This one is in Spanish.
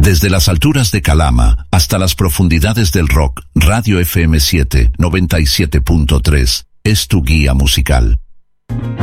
Desde las alturas de Calama hasta las profundidades del rock, Radio FM 7, 97.3, es tu guía musical.